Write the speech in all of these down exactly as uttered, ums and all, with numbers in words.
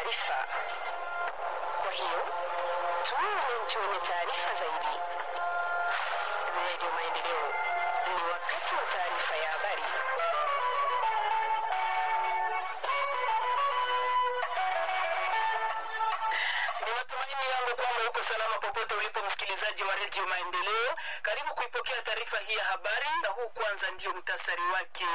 taarifa. Kwa hiyo, tuwe wananchi wenye taarifa zaidi. Radio Maendeleo, ni wakati wa taarifa ya habari. Ni matumaini yangu kwamba uko salama popote ulipo, msikilizaji wa Radio Maendeleo. Karibu kuipokea taarifa hii ya habari, na huu kwanza ndio mtasari wake.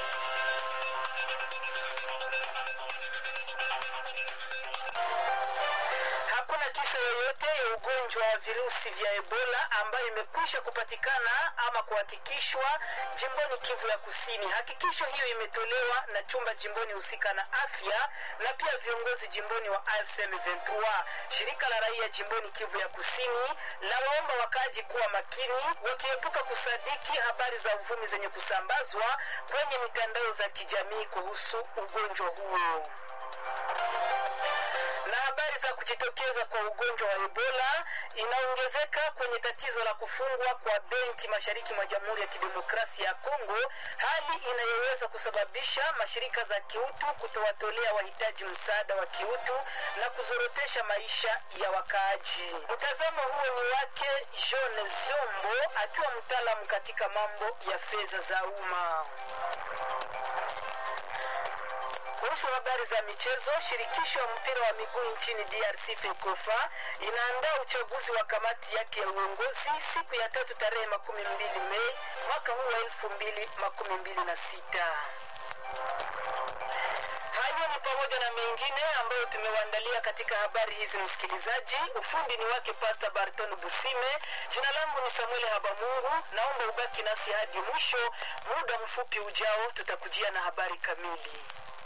Hakuna kisa yoyote ya ugonjwa wa virusi vya Ebola ambayo imekwisha kupatikana ama kuhakikishwa jimboni Kivu ya Kusini. Hakikisho hiyo imetolewa na chumba jimboni husika na afya na pia viongozi jimboni wa A F C M ishirini na tatu. Shirika la raia jimboni Kivu ya Kusini la waomba wakaji kuwa makini, wakiepuka kusadiki habari za uvumi zenye kusambazwa kwenye mitandao za kijamii kuhusu ugonjwa huo. Na habari za kujitokeza kwa ugonjwa wa Ebola inaongezeka kwenye tatizo la kufungwa kwa benki mashariki mwa Jamhuri ya Kidemokrasia ya Kongo, hali inayoweza kusababisha mashirika za kiutu kutowatolea wahitaji msaada wa kiutu na kuzorotesha maisha ya wakaaji. Mtazamo huo ni wake John Ziombo, akiwa mtaalamu katika mambo ya fedha za umma. Kuhusu habari za michezo, shirikisho ya mpira wa miguu nchini D R C FECOFA inaandaa uchaguzi wa kamati yake ya uongozi siku ya tatu tarehe makumi mbili Mei mwaka huu wa elfu mbili makumi mbili na sita. Hayo ni pamoja na mengine ambayo tumewaandalia katika habari hizi, msikilizaji. Ufundi ni wake Pastor Barton Busime. Jina langu ni Samuel Habamungu. Naomba ubaki nasi hadi mwisho. Muda mfupi ujao tutakujia na habari kamili.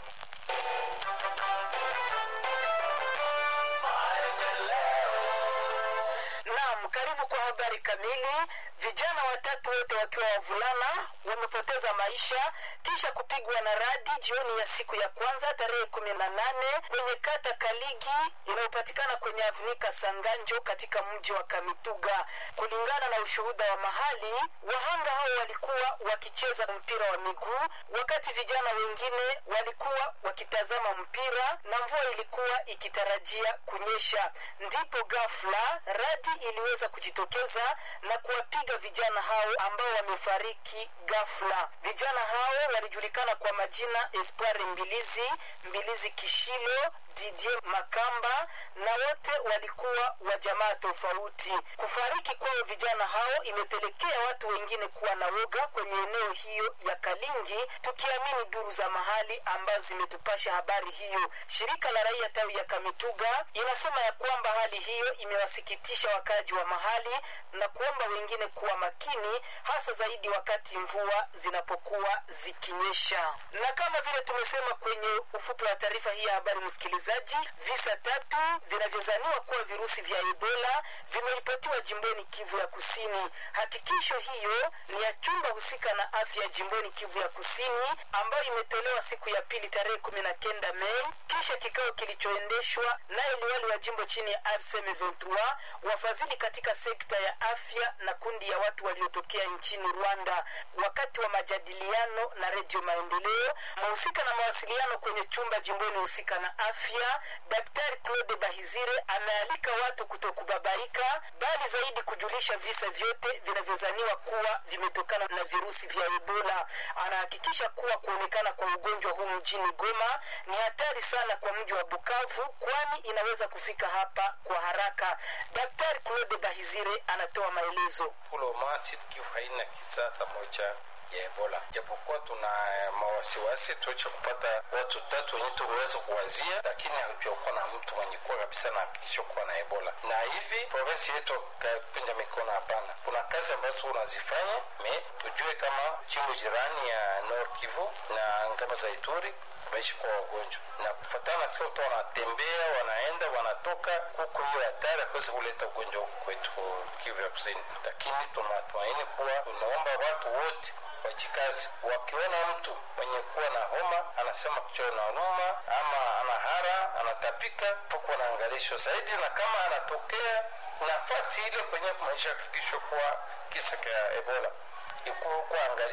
Naam, karibu kwa habari kamili. Vijana watatu wote wakiwa wavulana wamepoteza maisha kisha kupigwa na radi jioni ya siku ya kwanza tarehe kumi na nane kwenye kata Kaligi inayopatikana kwenye Avnika Sanganjo katika mji wa Kamituga. Kulingana na ushuhuda wa mahali, wahanga hao walikuwa wakicheza mpira wa miguu wakati vijana wengine walikuwa wakitazama mpira na mvua ilikuwa ikitarajia kunyesha. Ndipo ghafla radi iliweza kujitokeza na kuwapiga vijana hao ambao wamefariki ghafla. Vijana hao walijulikana kwa majina Espoir Mbilizi, Mbilizi Kishilo, Didier Makamba, na wote walikuwa wa jamaa tofauti. Kufariki kwa vijana hao imepelekea watu wengine kuwa na woga kwenye eneo hiyo ya Kalingi, tukiamini duru za mahali ambazo zimetupasha habari hiyo. Shirika la raia tawi ya Kamituga inasema ya kwamba hali hiyo imewasikitisha wakaji wa mahali na kuomba wengine kuwa makini, hasa zaidi wakati mvua zinapokuwa zikinyesha. Na kama vile tumesema kwenye ufupi wa taarifa hii ya habari, msikilizaji, visa tatu vinavyozaniwa kuwa virusi vya Ebola vimeripotiwa jimboni Kivu ya Kusini. Hakikisho hiyo ni ya chumba husika na afya jimboni Kivu ya Kusini ambayo imetolewa siku ya pili tarehe kumi na kenda Mei kisha kikao kilichoendeshwa na liwali wa jimbo chini ya A F C M ishirini na tatu, wafadhili katika sekta ya afya na kundi ya watu waliotokea nchini Rwanda. Wakati wa majadiliano na Radio Maendeleo, mhusika na mawasiliano kwenye chumba jimboni husika na afya, Daktari Claude Bahizire amealika watu kutokubabaika, bali zaidi kujulisha visa vyote vinavyozaniwa kuwa vimetokana na virusi vya Ebola. Anahakikisha kuwa kuonekana kwa ugonjwa huu mjini Goma ni hatari sana kwa mji wa Bukavu, kwani inaweza kufika hapa kwa haraka. Daktari Claude Bahizire anatoa maelezo. Kulo masi Kivu haina kisa moja ya Ebola. Japokuwa tuna mawasiwasi tuache kupata watu tatu wenye tuweza kuwazia, lakini hakuwa na mtu mwenye kwa kabisa na hakikisho kuwa na Ebola. Na hivi province yetu kapenja mikono hapana. Kuna kazi ambazo tunazifanya, me tujue kama jimbo jirani ya Nord Kivu na ngama za Ituri wameishi kwa wagonjwa. Na kufuatana sio tu wanatembea, wanaenda, wanatoka huko, hiyo hatari kuweza kuleta ugonjwa kwetu Kivu ya Kusini. Lakini tunatumaini kuwa tunaomba watu wote wajikazi. Wakiona mtu mwenye kuwa na homa, anasema kichwa na noma ama anahara, anatapika, fuko na angalisho zaidi, na kama anatokea nafasi ile kwenye maisha kufikishwa kwa kisa cha Ebola, ikuwa kwa angalisho.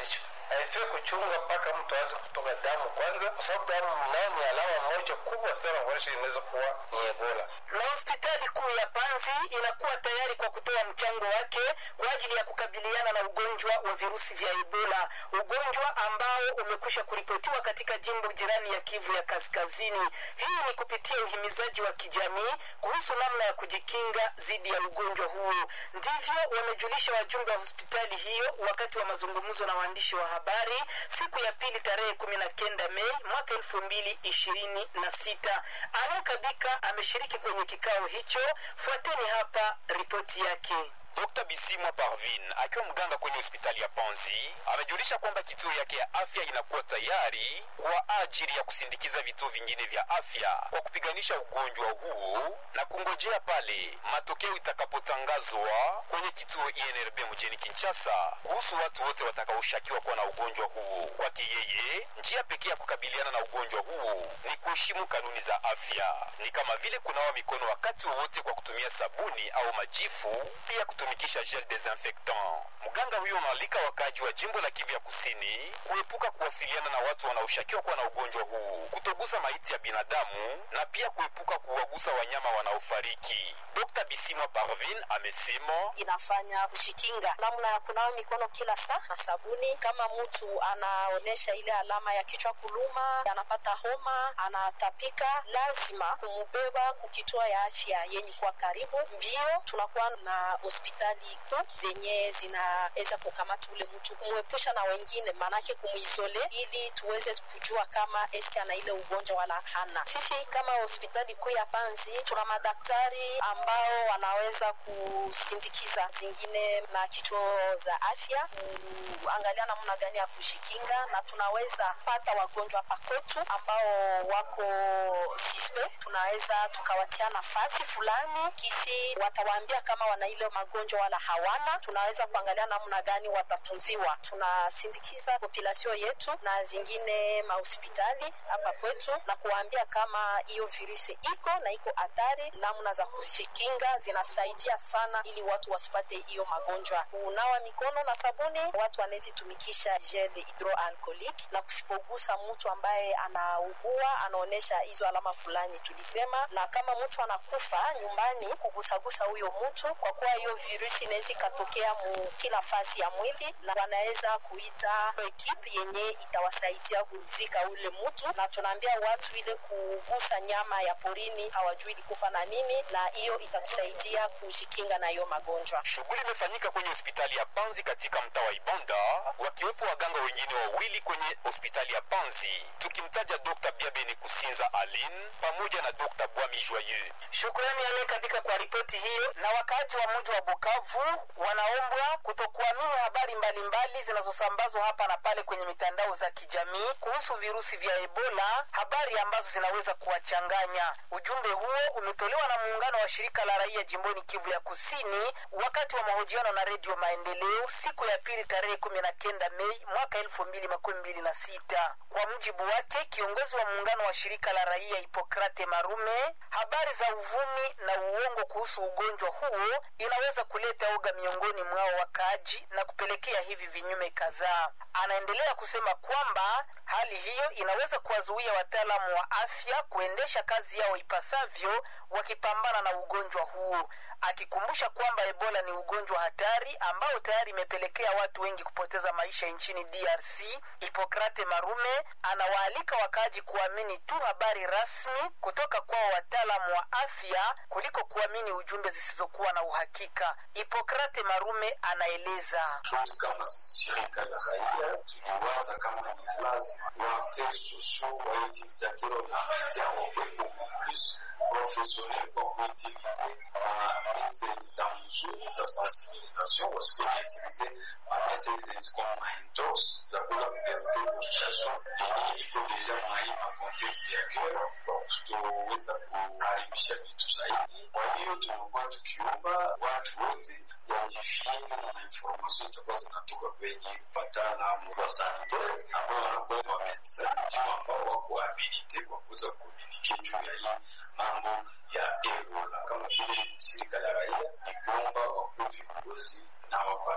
haifai kuchunga mpaka mtu aanze kutoka damu kwanza, kwa sababu damu nayo ni alama moja kubwa sana kuonyesha inaweza kuwa ni Ebola. Na hospitali kuu ya Panzi inakuwa tayari kwa kutoa mchango wake kwa ajili ya kukabiliana na ugonjwa wa virusi vya Ebola, ugonjwa ambao umekwisha kuripotiwa katika jimbo jirani ya Kivu ya Kaskazini. Hii ni kupitia uhimizaji wa kijamii kuhusu namna ya kujikinga dhidi ya ugonjwa huo. Ndivyo wamejulisha wajumbe wa hospitali hiyo wakati wa mazungumzo na waandishi wa habari siku ya pili tarehe kumi na kenda Mei mwaka elfu mbili ishirini na sita. Anakabika ameshiriki kwenye kikao hicho. Fuateni hapa ripoti yake. Dokta Bisimwa Parvin, akiwa mganga kwenye hospitali ya Panzi, amejulisha kwamba kituo yake ya afya inakuwa tayari kwa ajili ya kusindikiza vituo vingine vya afya kwa kupiganisha ugonjwa huo na kungojea pale matokeo itakapotangazwa kwenye kituo I N R B mjini Kinshasa kuhusu watu wote watakaoshukiwa kuwa na ugonjwa huo. Kwake yeye, njia pekee ya kukabiliana na ugonjwa huo ni kuheshimu kanuni za afya, ni kama vile kunawa mikono wakati wote kwa kutumia sabuni au majifu, pia kutumikisha gel desinfectant. Mganga huyo analika wakaji wa jimbo la Kivu ya Kusini kuepuka kuwasiliana na watu wanaoshukiwa kuwa na ugonjwa huu, kutogusa maiti ya binadamu na pia kuepuka kuwagusa wanyama wanaofariki. Dokta Bisimwa Parvin amesema inafanya kushikinga namna ya kunawa mikono kila saa na sabuni. Kama mtu anaonesha ile alama ya kichwa kuluma, anapata homa, anatapika, lazima kumubeba kukitoa ya afya yenye kwa karibu. Mbio tunakuwa na hospitali kuu zenye zinaweza kukamata ule mtu, kumwepusha na wengine, manake kumuisole ili tuweze kujua kama eske ana ile ugonjwa wala hana. Sisi kama hospitali kuu ya Panzi tuna madaktari ambao wanaweza kusindikiza zingine na kituo za afya kuangalia namna gani ya kujikinga, na tunaweza pata wagonjwa hapa kwetu ambao wako sispe, tunaweza tukawatia nafasi fulani kisi watawaambia kama wana ile magonjwa wala hawana, tunaweza kuangalia namna gani watatunziwa. Tunasindikiza population yetu na zingine mahospitali hapa kwetu na kuambia kama hiyo virusi iko na iko hatari, namna za kujikinga zinasaidia sana ili watu wasipate hiyo magonjwa. Unawa mikono na sabuni, watu wanaweza tumikisha gel hydroalcoolic, na kusipogusa mtu ambaye anaugua anaonesha hizo alama fulani tulisema, na kama mtu anakufa nyumbani kugusagusa huyo mtu, kwa kuwa hiyo virusi inaweza katokea mu kila fasi ya mwili, na wanaweza kuita equipe yenye itawasaidia kuzika ule mtu. Na tunaambia watu ile kugusa nyama ya porini hawajui ilikufa na nini, na hiyo itakusaidia kujikinga na hiyo magonjwa. Shughuli imefanyika kwenye hospitali ya Panzi katika mtaa wa Ibanda, wakiwepo waganga wengine wawili kwenye hospitali ya Panzi, tukimtaja Dr. Biabene Kusinza Aline pamoja na Dr. Bwami Joyeux. Shukrani aliyekabika kwa ripoti hiyo. Na wakaaji wa mji wa Bukavu wanaombwa kutokuamini habari mbalimbali zinazosambazwa hapa na pale kwenye mitandao za kijamii kuhusu virusi vya Ebola, habari ambazo zinaweza kuwachanganya. Ujumbe huo umetolewa na muungano wa shirika la raia jimboni Kivu ya Kusini wakati wa mahojiano na Radio Maendeleo siku ya pili tarehe kumi na kenda Mei mwaka elfu mbili makumi mbili na sita. Kwa mjibu wake, kiongozi wa muungano wa shirika la raia Hipokrate Marume, habari za uvumi na uongo kuhusu ugonjwa huo inaweza kuleta oga miongoni mwao wakaaji na kupelekea hivi vinyume kadhaa. Anaendelea kusema kwamba hali hiyo inaweza kuwazuia wataalamu wa afya kuendesha kazi yao ipasavyo wakipambana na ugonjwa huo, akikumbusha kwamba Ebola ni ugonjwa hatari ambao tayari imepelekea watu wengi kupoteza maisha nchini D R C. Hipokrate Marume anawaalika wakaaji kuamini tu habari rasmi kutoka kwa wataalamu wa afya kuliko kuamini ujumbe zisizokuwa na uhakika. Hipokrate Marume anaeleza kama shirika la raia tuliwaza kama ni lazima waacteurs sociaux wa utilisateur na media wawepo plus professionnel kwa kuutilize message za mzuri za sensibilisation, wasipoutilize message kama endorse za kula kupermete population yenye iko deja mwaima konteksti ya kero kwa kutoweza kuharibisha vitu zaidi. Kwa hiyo tumekuwa tukiomba watu wote wajifiende na information zitakuwa zinatoka kwenye wataalamu wa sanitari ambao wanakuwa wamedsa ndio ambao wako habilite kwa kuweza kukomunike juu ya hii mambo ya Ebola. Kama vile shirika la raia ni kuomba wakuu viongozi na wapara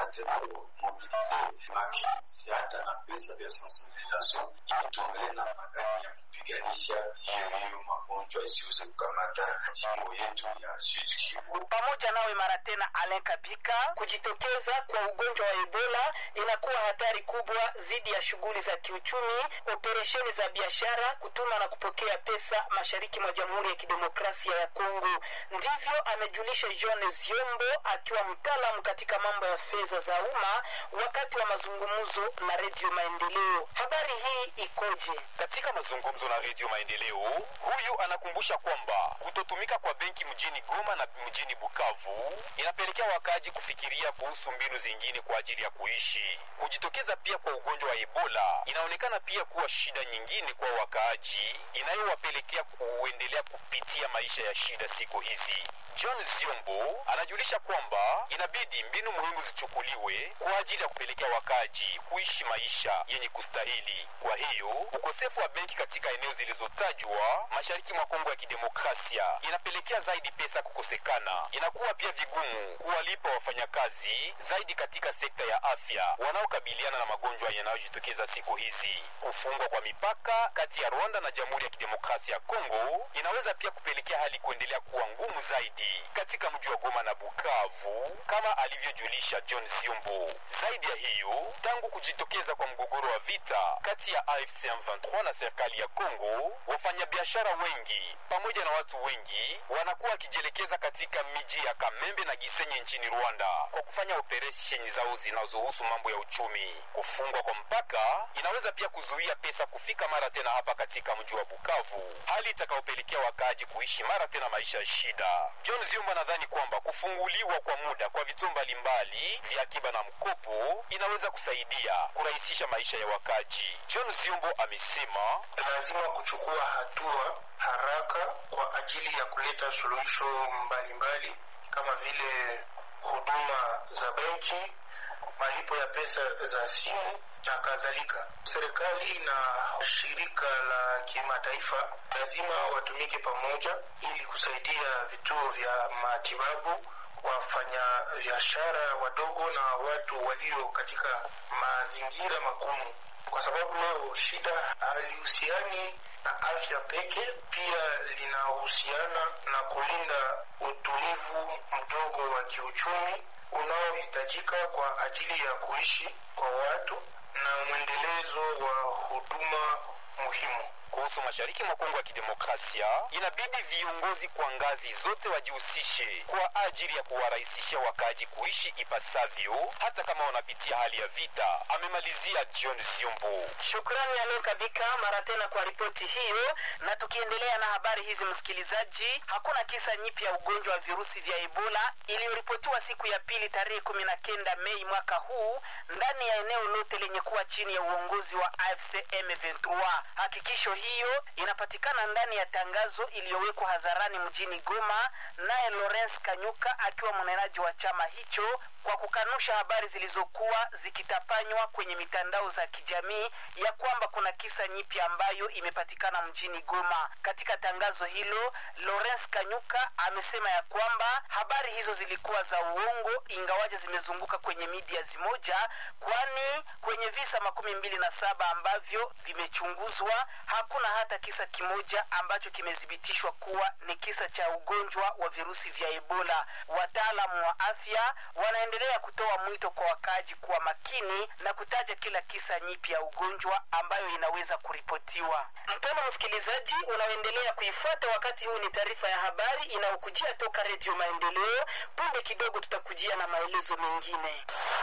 tena mobilize makisi hata na pesa vya sensibilisation ili tuangalie namna gani ya kupiganisha hiyo hiyo magonjwa isiweze kukamata jimbo yetu ya Sud Kivu. Pamoja nawe mara tena Alain Kabika, kujitokeza kwa ugonjwa wa Ebola inakuwa hatari kubwa zidi ya shughuli za kiuchumi, operesheni za biashara, kutuma na kupokea pesa mashariki mwa Jamhuri ya Kidemokrasia ya Kongo. Ndivyo amejulisha John Ziombo akiwa mtaalamu katika mambo ya fedha za umma wakati wa mazungumzo na Radio Maendeleo. Habari hii ikoje? Katika mazungumzo na Radio Maendeleo, huyu anakumbusha kwamba kutotumika kwa benki mjini Goma na mjini Bukavu inapelekea wakaji kufikiria kuhusu mbinu zingine kwa ajili ya kuishi. Kujitokeza pia kwa ugonjwa wa Ebola inaonekana pia kuwa shida nyingine kwa wakaji inayowapelekea kuendelea kupitia maisha ya shida siku hizi. John Ziombo anajulisha kwamba inabidi mbinu muhimu zichukuliwe kwa ajili ya kupelekea wakaji kuishi maisha yenye kustahili. Kwa hiyo, ukosefu wa benki katika eneo zilizotajwa mashariki mwa Kongo ya Kidemokrasia inapelekea zaidi pesa kukosekana. Inakuwa pia vigumu kuwalipa wafanyakazi zaidi katika sekta ya afya wanaokabiliana na magonjwa yanayojitokeza siku hizi. Kufungwa kwa mipaka kati ya Rwanda na Jamhuri ya Kidemokrasia ya Kongo inaweza pia kupelekea hali kuendelea kuwa ngumu zaidi katika mji wa Goma na Bukavu, kama alivyojulisha John Ziombo. Zaidi ya hiyo, tangu kujitokeza kwa mgogoro wa vita kati ya A F C M ishirini na tatu na serikali ya Kongo, wafanyabiashara wengi pamoja na watu wengi wanakuwa wakijielekeza katika miji ya Kamembe na Gisenyi nchini Rwanda kwa kufanya operesheni zao zinazohusu mambo ya uchumi. Kufungwa kwa mpaka inaweza pia kuzuia pesa kufika mara tena hapa katika mji wa Bukavu, hali itakayopelekea wakaji kuishi mara tena maisha ya shida. John Ziombo anadhani kwamba kufunguliwa kwa muda kwa vituo mbalimbali vya akiba na mkopo inaweza kusaidia kurahisisha maisha ya wakaji. John Ziombo amesema lazima kuchukua hatua haraka kwa ajili ya kuleta suluhisho mbalimbali kama vile huduma za benki, malipo ya pesa za simu na kadhalika. Serikali na shirika la kimataifa lazima watumike pamoja ili kusaidia vituo vya matibabu, wafanya biashara wadogo na watu walio katika mazingira magumu, kwa sababu leo shida halihusiani na afya pekee, pia linahusiana na kulinda utulivu mdogo wa kiuchumi unaohitajika kwa ajili ya kuishi kwa watu na mwendelezo wa huduma muhimu. Kuhusu mashariki mwa Kongo ya Kidemokrasia, inabidi viongozi kwa ngazi zote wajihusishe kwa ajili ya kuwarahisishia wakaji kuishi ipasavyo hata kama wanapitia hali ya vita, amemalizia John Ziombo. Shukrani Alain Kabika mara tena kwa ripoti hiyo. Na tukiendelea na habari hizi msikilizaji, hakuna kisa nyipya ya ugonjwa wa virusi vya Ebola iliyoripotiwa siku ya pili tarehe kumi na kenda Mei mwaka huu ndani ya eneo lote lenye kuwa chini ya uongozi wa A F C M ishirini na tatu. Hakikisho hiyo inapatikana ndani ya tangazo iliyowekwa hadharani mjini Goma naye Lawrence Kanyuka akiwa mnenaji wa chama hicho, kwa kukanusha habari zilizokuwa zikitapanywa kwenye mitandao za kijamii ya kwamba kuna kisa nyipya ambayo imepatikana mjini Goma. Katika tangazo hilo, Lawrence Kanyuka amesema ya kwamba habari hizo zilikuwa za uongo ingawaje zimezunguka kwenye media zimoja, kwani kwenye visa makumi mbili na saba ambavyo vimechunguzwa hakuna hata kisa kimoja ambacho kimethibitishwa kuwa ni kisa cha ugonjwa wa virusi vya Ebola. Wataalamu wa afya wanaendelea kutoa mwito kwa wakaji kuwa makini na kutaja kila kisa nyipya ya ugonjwa ambayo inaweza kuripotiwa. Mpendwa msikilizaji, unaendelea kuifuata wakati huu ni taarifa ya habari inayokujia toka Radio Maendeleo. Punde kidogo tutakujia na maelezo mengine.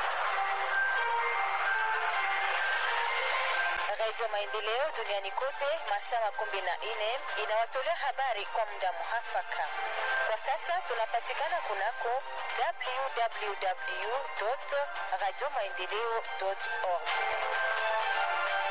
Radio Maendeleo duniani kote masaa kumi na nne inawatolea habari kwa muda muafaka. Kwa sasa tunapatikana kunako w w w dot radio maendeleo dot org.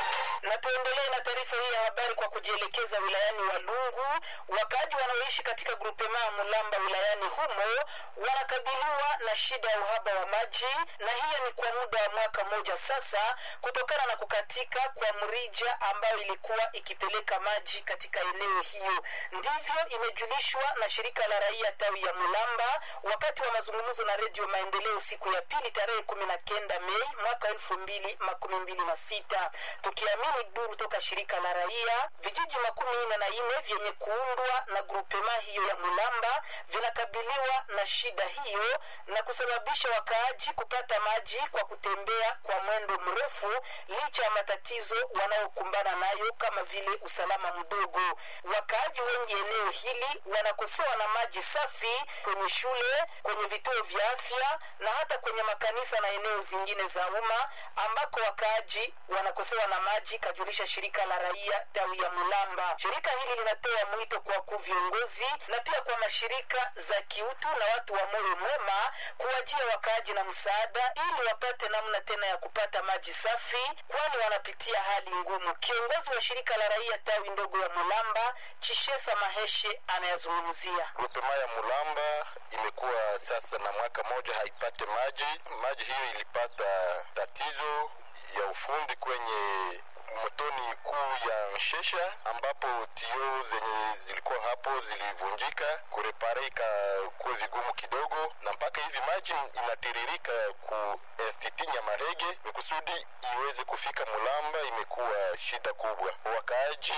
Na tuendelee na taarifa hii ya habari kwa kujielekeza wilayani Walungu. Wakaji wanaoishi katika grupema ya Mulamba wilayani humo wanakabiliwa na shida ya uhaba wa maji, na hiyo ni kwa muda wa mwaka moja sasa, kutokana na kukatika kwa mrija ambayo ilikuwa ikipeleka maji katika eneo hiyo. Ndivyo imejulishwa na shirika la raia tawi ya Mulamba wakati wa mazungumzo na Radio Maendeleo siku ya pili tarehe kumi na kenda Mei mwaka elfu mbili makumi mbili na sita. Tukiamini duru toka shirika la raia, vijiji makumi nne na nne vyenye kuundwa na grupema hiyo ya Mulamba vinakabiliwa na shida hiyo na kusababisha wakaaji kupata maji kwa kutembea kwa mwendo mrefu, licha ya matatizo wanaokumbana nayo kama vile usalama mdogo. Wakaaji wengi eneo hili wanakosewa na maji safi kwenye shule, kwenye vituo vya afya na hata kwenye makanisa na eneo zingine za umma ambako wakaaji wanakosewa na maji, kajulisha shirika la raia tawi ya Mulamba. Shirika hili linatoa mwito kwa wakuu viongozi na pia kwa mashirika za kiutu na watu wa moyo mwema kuwajia wakaaji na msaada ili wapate namna tena ya kupata maji safi, kwani wanapitia hali ngumu. Kiongozi wa shirika la raia tawi ndogo ya Mulamba, Chishesa Maheshe, anayazungumzia. Grupema ya Mulamba imekuwa sasa na mwaka moja haipate maji. Maji hiyo ilipata tatizo ya ufundi kwenye motoni kuu ya Nshesha, ambapo tio zenye zilikuwa hapo zilivunjika. Kurepareka kwa vigumu kidogo, na mpaka hivi maji inatiririka ku Institut Nyamarege kusudi iweze kufika Mulamba. Imekuwa shida kubwa, wakaaji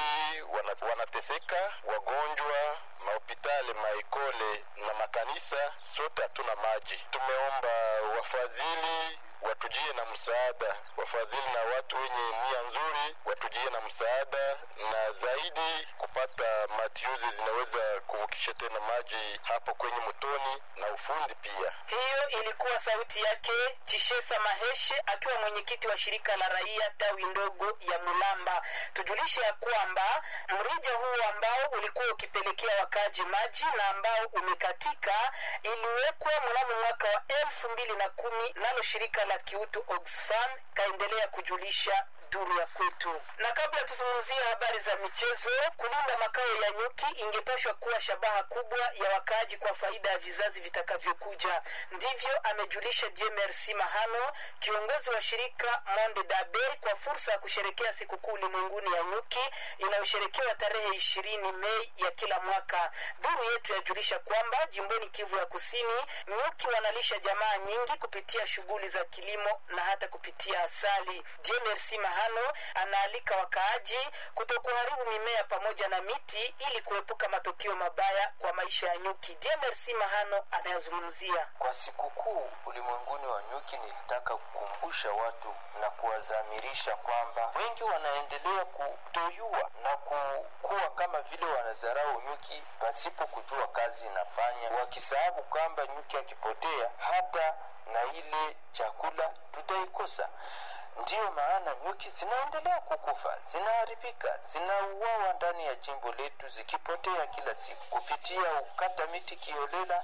wanateseka, wagonjwa, mahopitali, maekole na makanisa, sote hatuna maji. Tumeomba wafadhili watujie na msaada, wafadhili na watu wenye nia nzuri watujie na msaada, na zaidi kupata matiuzi zinaweza kuvukisha tena maji hapo kwenye mtoni na ufundi pia. Hiyo ilikuwa sauti yake Chishesa Maheshe akiwa mwenyekiti wa shirika la raia tawi ndogo ya Mulamba. Tujulishe ya kwamba mrija huu ambao ulikuwa ukipelekea wakaji maji na ambao umekatika iliwekwa mnamo mwaka wa elfu mbili na kumi nalo shirika la kiutu Oxfam, kaendelea kujulisha duru ya kwetu. Na kabla tuzungumzie habari za michezo, kulinda makao ya nyuki ingepashwa kuwa shabaha kubwa ya wakaaji kwa faida ya vizazi vitakavyokuja. Ndivyo amejulisha Dieu Merci Mahano, kiongozi wa shirika Monde Dabe, kwa fursa ya kusherekea sikukuu ulimwenguni ya nyuki inayosherekewa tarehe ishirini Mei ya kila mwaka. Duru yetu yajulisha kwamba jimboni Kivu ya Kusini, nyuki wanalisha jamaa nyingi kupitia shughuli za kilimo na hata kupitia asali. Dieu Merci Mahano anaalika wakaaji kutokuharibu mimea pamoja na miti ili kuepuka matokeo mabaya kwa maisha ya nyuki. Dieu Merci Mahano anayazungumzia. Kwa sikukuu ulimwenguni wa nyuki, nilitaka kukumbusha watu na kuwazamirisha kwamba wengi wanaendelea kutoyua na kukua kama vile wanazarau nyuki pasipo kujua kazi inafanya, wakisahau kwamba nyuki akipotea hata na ile chakula tutaikosa. Ndiyo maana nyuki zinaendelea kukufa, zinaharibika, zinauawa ndani ya jimbo letu, zikipotea kila siku kupitia ukata miti kiolela,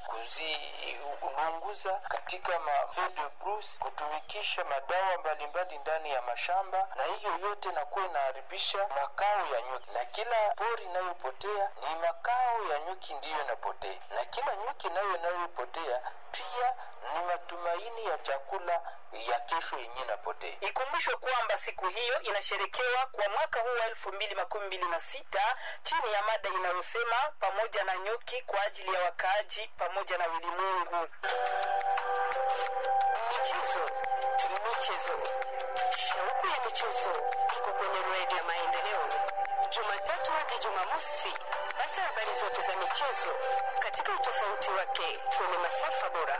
kuziunguza katika mafeu de brousse, kutumikisha madawa mbalimbali ndani ya mashamba, na hiyo yote nakuwa inaharibisha makao ya nyuki. Na kila pori inayopotea ni makao ya nyuki ndiyo inapotea, na kila nyuki nayo inayopotea pia ni matumaini ya chakula ya kesho yenyewe inapotea. Ikumbishwe kwamba siku hiyo inasherekewa kwa mwaka huu wa elfu mbili makumi mbili na sita chini ya mada inayosema pamoja na nyuki kwa ajili ya wakaaji pamoja na ulimwengu. Michezo, michezo, shauku ya michezo iko kwenye Radio ya Maendeleo, Jumatatu hadi Jumamosi. Pata habari zote za michezo katika utofauti wake kwenye masafa bora.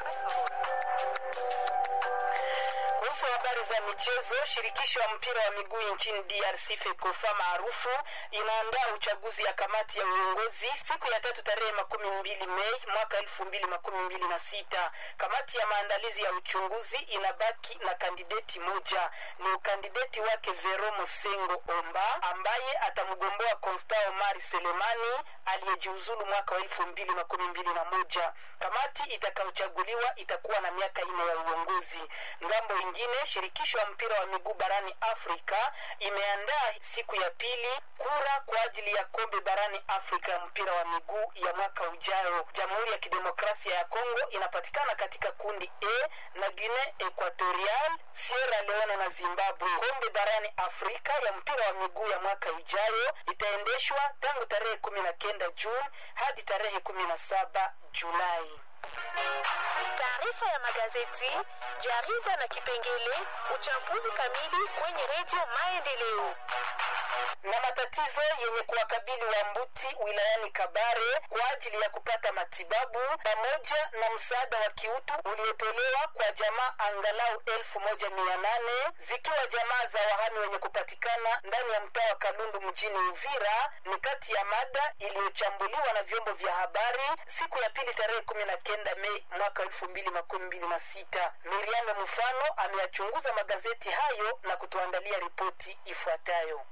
Kuhusu habari za michezo, shirikisho ya mpira wa miguu nchini D R C FECOFA maarufu inaandaa uchaguzi ya kamati ya uongozi siku ya tatu tarehe makumi mbili Mei mwaka elfu mbili makumi mbili na sita. Kamati ya maandalizi ya uchunguzi inabaki na kandideti moja, ni ukandideti wake Vero Mosengo Omba ambaye atamgomboa Constant Omar Selemani aliyejiuzulu mwaka wa elfu mbili makumi mbili na moja. Kamati itakayochaguliwa itakuwa na miaka nne ya uongozi. Ngambo ingi zingine, shirikisho ya mpira wa miguu barani Afrika imeandaa siku ya pili kura kwa ajili ya kombe barani Afrika ya mpira wa miguu ya mwaka ujao. Jamhuri ya Kidemokrasia ya Kongo inapatikana katika kundi A na Guinea Equatorial, Sierra Leone na Zimbabwe. Kombe barani Afrika ya mpira wa miguu ya mwaka ijayo itaendeshwa tangu tarehe kumi na kenda Juni hadi tarehe kumi na saba Julai. Taarifa ya magazeti, jarida na kipengele uchambuzi kamili kwenye Radio Maendeleo. Na matatizo yenye kuwakabili Wambuti wilayani Kabare kwa ajili ya kupata matibabu pamoja na msaada wa kiutu uliotolewa kwa jamaa angalau elfu moja mia nane zikiwa jamaa za wahami wenye kupatikana ndani ya mtaa wa Kalundu mjini Uvira ni kati ya mada iliyochambuliwa na vyombo vya habari siku ya pili tarehe kumi na kenda Mei mwaka elfu mbili makumi mbili na sita. Miriam Mfano ameyachunguza magazeti hayo na kutuandalia ripoti ifuatayo.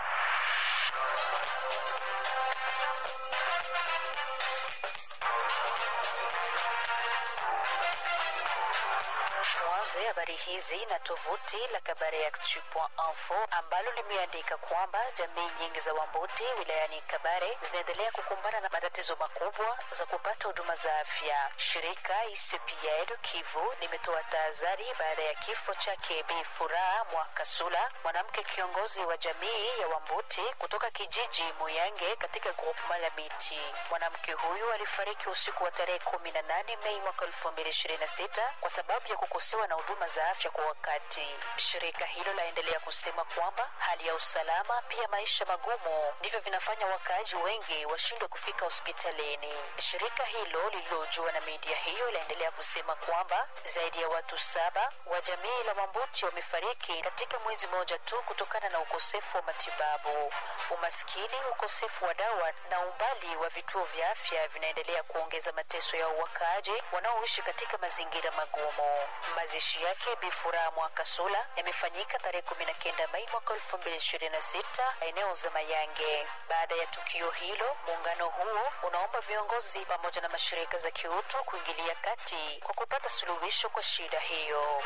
Tuanze habari hizi na tovuti la kabare actu point info ambalo limeandika kwamba jamii nyingi za Wambuti wilayani Kabare zinaendelea kukumbana na matatizo makubwa za kupata huduma za afya. Shirika I C P L Kivu limetoa tahadhari baada ya kifo chake Bi Furaha Mwakasula, mwanamke kiongozi wa jamii ya Wambuti kutoka kijiji Muyange katika groupement la Miti. Mwanamke huyu alifariki usiku wa tarehe kumi na nane Mei mwaka elfu mbili ishirini na sita kwa sababu ya kukosewa na huduma za afya kwa wakati. Shirika hilo laendelea kusema kwamba hali ya usalama pia maisha magumu ndivyo vinafanya wakaaji wengi washindwe kufika hospitalini. Shirika hilo lililojua na media hiyo laendelea kusema kwamba zaidi ya watu saba wa jamii la Wambuti wamefariki katika mwezi mmoja tu kutokana na ukosefu wa matibabu. Umaskini, ukosefu wa dawa na umbali wa vituo vya afya vinaendelea kuongeza mateso ya wakaaji wanaoishi katika mazingira magumu. Mazishi yake Bi Furaha Mwakasula yamefanyika tarehe kumi na kenda Mei mwaka elfu mbili ishirini na sita eneo za Mayange. Baada ya tukio hilo, muungano huo unaomba viongozi pamoja na mashirika za kiutu kuingilia kati kwa kupata suluhisho kwa shida hiyo.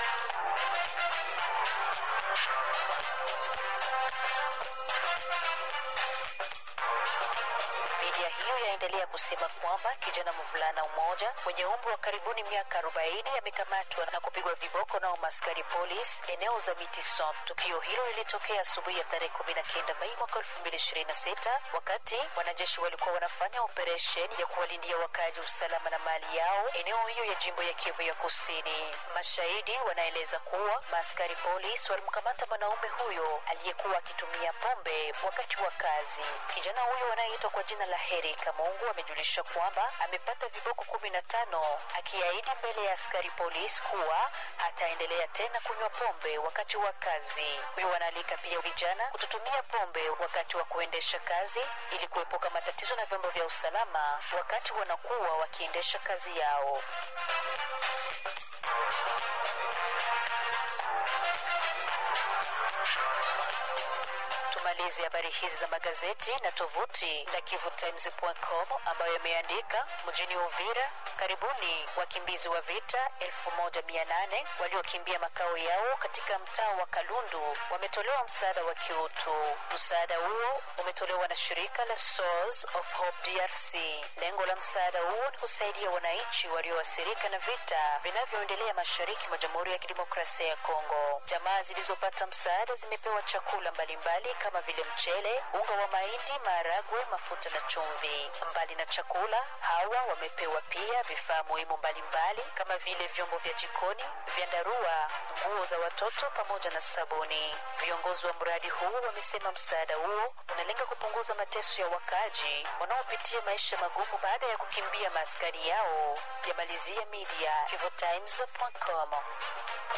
Media hiyo yaendelea kusema kwamba kijana mvulana mmoja mwenye umri wa karibuni miaka arobaini amekamatwa na kupigwa viboko na askari polisi eneo za Miti Centre. Tukio hilo lilitokea asubuhi ya tarehe kumi na kenda Mei mwaka elfu mbili ishirini na sita wakati wanajeshi walikuwa wanafanya operesheni ya kuwalindia wakazi usalama na mali yao eneo hiyo ya jimbo ya Kivu ya Kusini. Mashahidi wanaeleza kuwa askari polisi walimkamata mwanaume huyo aliyekuwa akitumia pombe wakati wa kazi. Kijana huyo anayeitwa kwa jina la Heri Kamungu amejulisha kwamba amepata viboko kumi na tano, akiahidi mbele ya askari polisi kuwa ataendelea tena kunywa pombe wakati wa kazi. Huyo wanaalika pia vijana kututumia pombe wakati wa kuendesha kazi ili kuepuka matatizo na vyombo vya usalama wakati wanakuwa wakiendesha kazi yao. Tumalizi habari hizi za magazeti na tovuti la kivu times point com ambayo yameandika mjini Uvira karibuni wakimbizi wa vita elfu moja mia nane waliokimbia makao yao katika mtaa wa Kalundu wametolewa msaada wa kiutu. Msaada huo umetolewa na shirika la Source of Hope D R C. Lengo la msaada huo ni kusaidia wananchi walioathirika na vita vinavyoendelea mashariki mwa Jamhuri ya Kidemokrasia ya Kongo. Jamaa zilizopata msaada zimepewa chakula mbalimbali kama vile mchele, unga wa mahindi, maharagwe, mafuta na chumvi. Mbali na chakula, hawa wamepewa pia vifaa muhimu mbalimbali kama vile vyombo vya jikoni, vyandarua, nguo za watoto pamoja na sabuni. Viongozi wa mradi huu wamesema msaada huo unalenga kupunguza mateso ya wakaaji wanaopitia maisha magumu baada ya kukimbia maaskari yao. Yamalizia media kivu times point com.